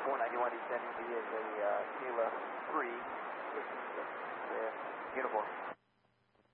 491 descending, he is a Kilo 3, which is the uniform.